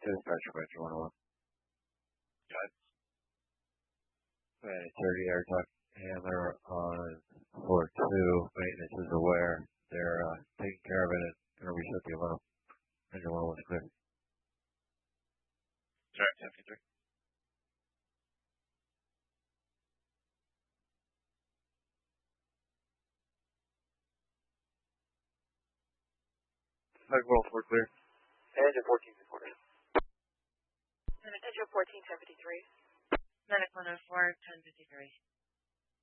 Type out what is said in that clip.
Dispatcher, Metro 101. Got it. 30 air talk handler on floor 2. Maintenance is aware. They're taking care of it and going to reset the alarm. Engine 101 is clear. Sorry, 73. Roll 4 clear. Engine 14 reported. Engine 14, 1053. Medic 104, 1053.